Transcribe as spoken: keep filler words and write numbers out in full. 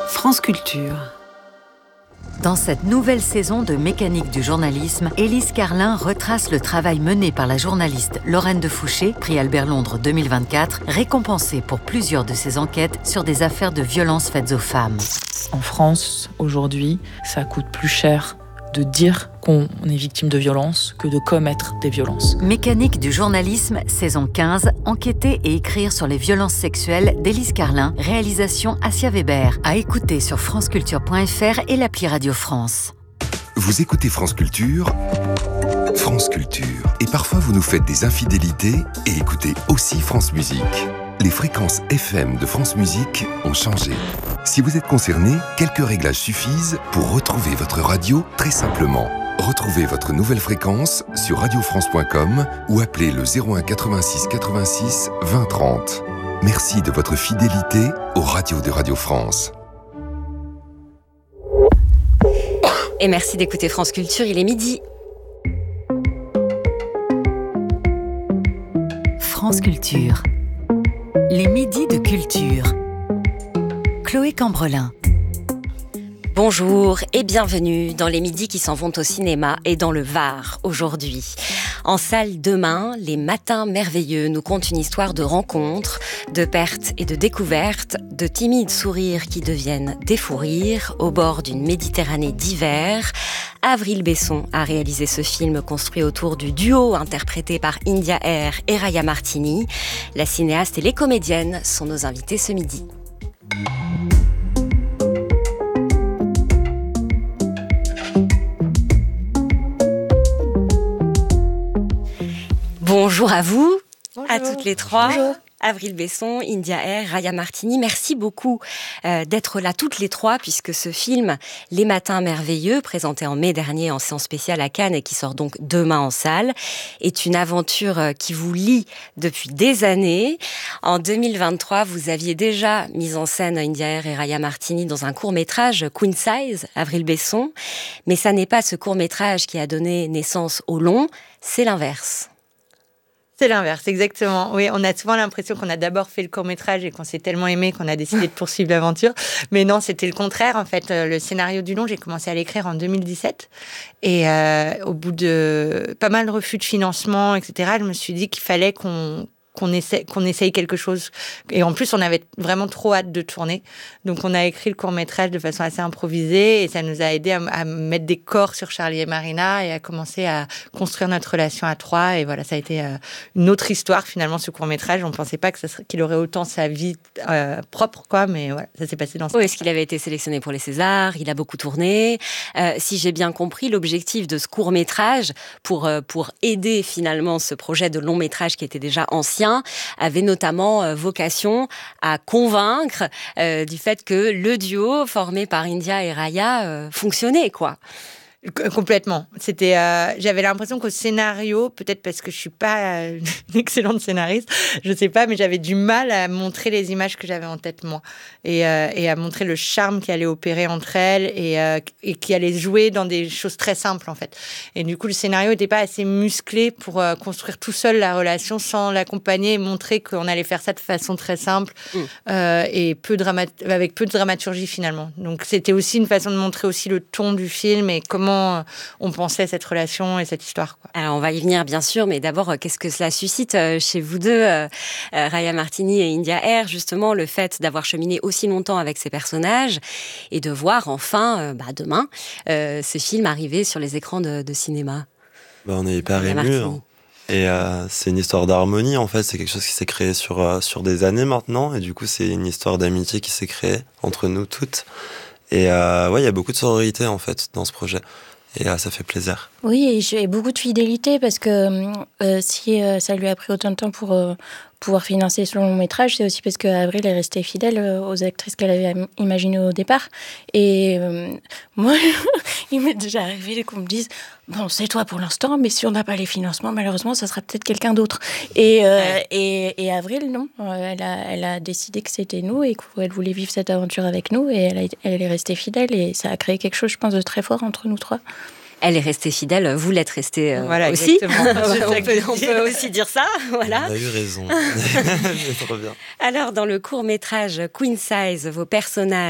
France Culture. Dans cette nouvelle saison de Mécanique du journalisme, Élise Carlin retrace le travail mené par la journaliste Lorraine de Fouché, prix Albert Londres deux mille vingt-quatre, récompensée pour plusieurs de ses enquêtes sur des affaires de violences faites aux femmes. En France, aujourd'hui, ça coûte plus cher de dire qu'on est victime de violences que de commettre des violences. Mécanique du journalisme, saison quinze, enquêter et écrire sur les violences sexuelles d'Élise Carlin, réalisation Assia Weber, à écouter sur franceculture point f r et l'appli Radio France. Vous écoutez France Culture, France Culture. Et parfois vous nous faites des infidélités et écoutez aussi France Musique. Les fréquences F M de France Musique ont changé. Si vous êtes concerné, quelques réglages suffisent pour retrouver votre radio très simplement. Retrouvez votre nouvelle fréquence sur radio france point com ou appelez le zéro un quatre-vingt-six quatre-vingt-six vingt trente. Merci de votre fidélité aux radios de Radio France. Et merci d'écouter France Culture, il est midi. France Culture. Les midis de culture. Chloé Cambrelin. Bonjour et bienvenue dans les midis qui s'en vont au cinéma et dans le Var aujourd'hui. En salle demain, Les Matins Merveilleux nous content une histoire de rencontres, de pertes et de découvertes, de timides sourires qui deviennent des fous rires au bord d'une Méditerranée d'hiver. Avril Besson a réalisé ce film construit autour du duo interprété par India Air et Raya Martini. La cinéaste et les comédiennes sont nos invités ce midi. Bonjour à vous, Bonjour. À toutes les trois. Bonjour. Avril Besson, India Air, Raya Martini, merci beaucoup euh, d'être là toutes les trois, puisque ce film, Les Matins Merveilleux, présenté en mai dernier en séance spéciale à Cannes et qui sort donc demain en salle, est une aventure euh, qui vous lie depuis des années. En deux mille vingt-trois, vous aviez déjà mis en scène India Air et Raya Martini dans un court-métrage Queen Size, Avril Besson, mais ça n'est pas ce court-métrage qui a donné naissance au long, c'est l'inverse. C'est l'inverse, exactement. Oui, on a souvent l'impression qu'on a d'abord fait le court-métrage et qu'on s'est tellement aimé qu'on a décidé de poursuivre l'aventure. Mais non, c'était le contraire. En fait, le scénario du long, j'ai commencé à l'écrire en deux mille dix-sept. Et euh, au bout de pas mal de refus de financement, et cetera, je me suis dit qu'il fallait qu'on... qu'on essaie, qu'on essaye quelque chose. Et en plus, on avait vraiment trop hâte de tourner. Donc, on a écrit le court-métrage de façon assez improvisée et ça nous a aidé à, à mettre des corps sur Charlie et Marina et à commencer à construire notre relation à trois. Et voilà, ça a été euh, une autre histoire, finalement, ce court-métrage. On ne pensait pas que ça serait, qu'il aurait autant sa vie euh, propre, quoi. Mais voilà, ça s'est passé dans ce Oui, est-ce qu'il avait été sélectionné pour les Césars? Il a beaucoup tourné. Euh, si j'ai bien compris, l'objectif de ce court-métrage, pour, euh, pour aider finalement ce projet de long-métrage qui était déjà ancien, avait notamment euh, vocation à convaincre euh, du fait que le duo formé par India et Raya euh, fonctionnait, quoi. Complètement. C'était, euh, j'avais l'impression qu'au scénario, peut-être parce que je suis pas euh, une excellente scénariste, je sais pas, mais j'avais du mal à montrer les images que j'avais en tête moi, et, euh, et à montrer le charme qui allait opérer entre elles et, euh, et qui allait jouer dans des choses très simples en fait. Et du coup, le scénario n'était pas assez musclé pour euh, construire tout seul la relation sans l'accompagner et montrer qu'on allait faire ça de façon très simple mmh. euh, et peu dramat- avec peu de dramaturgie finalement. Donc c'était aussi une façon de montrer aussi le ton du film et comment on pensait cette relation et cette histoire, quoi. Alors, on va y venir, bien sûr, mais d'abord, qu'est-ce que cela suscite chez vous deux, euh, Raya Martini et India Air, justement, le fait d'avoir cheminé aussi longtemps avec ces personnages et de voir enfin, euh, bah, demain, euh, ce film arriver sur les écrans de, de cinéma. Bah, on est hyper émus. Hein. Et euh, c'est une histoire d'harmonie, en fait. C'est quelque chose qui s'est créé sur, euh, sur des années maintenant. Et du coup, c'est une histoire d'amitié qui s'est créée entre nous toutes. Et euh, ouais, il y a beaucoup de sororité en fait dans ce projet. Et euh, ça fait plaisir. Oui, et j'ai beaucoup de fidélité parce que euh, si euh, ça lui a pris autant de temps pour euh, pouvoir financer son long métrage, c'est aussi parce qu'Avril est restée fidèle aux actrices qu'elle avait imaginées au départ. Et euh, moi, il m'est déjà arrivé qu'on me dise « Bon, c'est toi pour l'instant, mais si on n'a pas les financements, malheureusement, ça sera peut-être quelqu'un d'autre. » Et, euh, ouais. et, et Avril, non. Elle a, elle a décidé que c'était nous et qu'elle voulait vivre cette aventure avec nous. Et elle, a, elle est restée fidèle et ça a créé quelque chose, je pense, de très fort entre nous trois. Elle est restée fidèle, vous l'êtes restée euh, voilà, aussi. on, peut, on peut aussi dire ça. Voilà. On a eu raison. C'est trop bien. Alors, dans le court-métrage Queen Size, vos personnages